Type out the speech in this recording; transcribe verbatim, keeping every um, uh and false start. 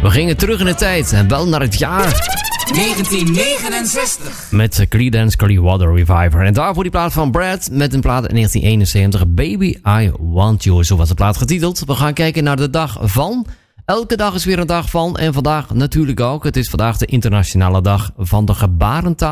We gingen terug in de tijd en wel naar het jaar negentien negenenzestig. met Creedence Clearwater Revival. En daarvoor die plaat van Brad met een plaat in negentien eenenzeventig. Baby, I Want You. Zo was de plaat getiteld. We gaan kijken naar de dag van. Elke dag is weer een dag van. En vandaag natuurlijk ook. Het is vandaag de internationale dag van de gebarentaal.